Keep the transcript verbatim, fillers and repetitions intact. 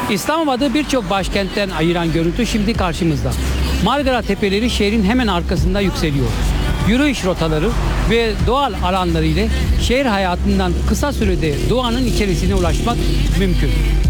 İslamabad'ı birçok başkentten ayıran görüntü şimdi karşımızda. Marmara Tepeleri şehrin hemen arkasında yükseliyor. Yürüyüş rotaları ve doğal alanları ile şehir hayatından kısa sürede doğanın içerisine ulaşmak mümkün.